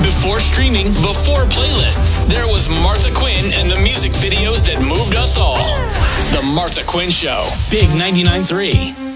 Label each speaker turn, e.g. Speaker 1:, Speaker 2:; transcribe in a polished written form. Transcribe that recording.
Speaker 1: Before streaming, before playlists, there was Martha Quinn and the music videos that moved us all. The Martha Quinn Show. Big 99.3.